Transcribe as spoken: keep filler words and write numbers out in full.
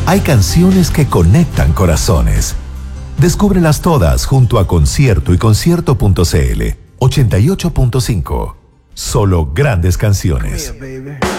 Hay canciones que conectan corazones. Descúbrelas todas junto a Concierto y concierto punto c l. ochenta y ocho punto cinco. Solo grandes canciones. Come here, baby.